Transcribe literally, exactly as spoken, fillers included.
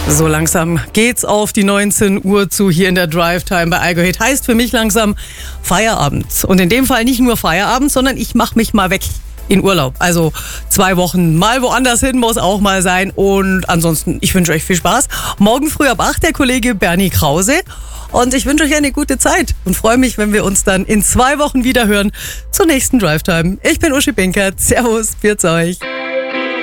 So langsam geht's auf die neunzehn Uhr zu hier in der Drive Time bei Algo Hit. Heißt für mich langsam Feierabend. Und in dem Fall nicht nur Feierabend, sondern ich mache mich mal weg in Urlaub. Also zwei Wochen mal woanders hin muss auch mal sein. Und ansonsten, ich wünsche euch viel Spaß. Morgen früh ab acht der Kollege Bernie Krause. Und ich wünsche euch eine gute Zeit und freue mich, wenn wir uns dann in zwei Wochen wieder hören zur nächsten Drive Time. Ich bin Uschi Binkert. Servus, pfiat euch.